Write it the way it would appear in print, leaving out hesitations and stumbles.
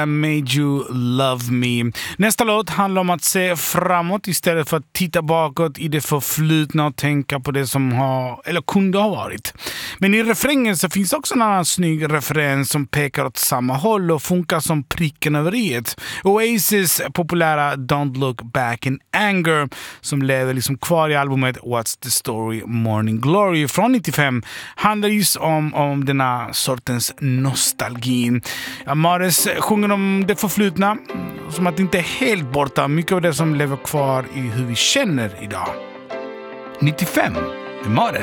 Made You Love Me. Nästa låt handlar om att se framåt istället för att titta bakåt i det förflutna och tänka på det som har eller kunde ha varit. Men i refrängen så finns också en annan snygg referens som pekar åt samma håll och funkar som pricken över i-et. Oasis populära Don't Look Back in Anger som lever liksom kvar i albumet What's the Story Morning Glory från 95 handlar just om denna sortens nostalgi. Mares sjunger om det förflutna som att det inte är helt borta. Mycket av det som lever kvar i hur vi känner idag. 95 med Mares.